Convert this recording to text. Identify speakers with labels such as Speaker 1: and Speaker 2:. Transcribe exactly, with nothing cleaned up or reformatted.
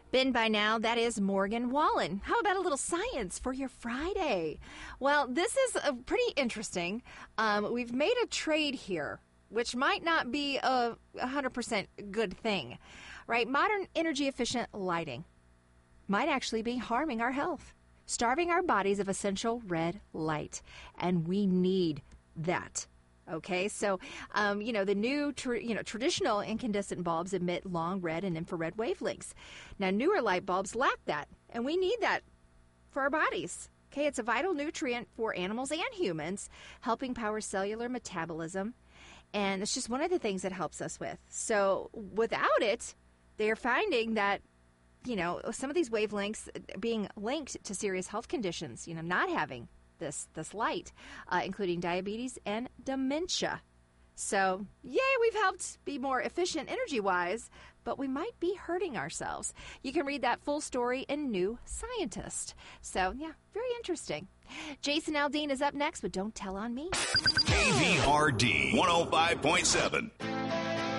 Speaker 1: Been by now, that is Morgan Wallen. How about a little science for your Friday? Well, this is uh, pretty interesting. Um, we've made a trade here, which might not be a one hundred percent good thing, right? Modern energy-efficient lighting might actually be harming our health, starving our bodies of essential red light, and we need that. Okay, so, um, you know, the new, tr- you know, traditional incandescent bulbs emit long red and infrared wavelengths. Now, newer light bulbs lack that, and we need that for our bodies. Okay, it's a vital nutrient for animals and humans, helping power cellular metabolism, and it's just one of the things it helps us with. So, without it, they are finding that, you know, some of these wavelengths being linked to serious health conditions, you know, not having this this light, uh, including diabetes and dementia. So, yay, we've helped be more efficient energy-wise, but we might be hurting ourselves. You can read that full story in New Scientist. So, yeah, very interesting. Jason Aldean is up next with Don't Tell on Me.
Speaker 2: K V R D one oh five point seven.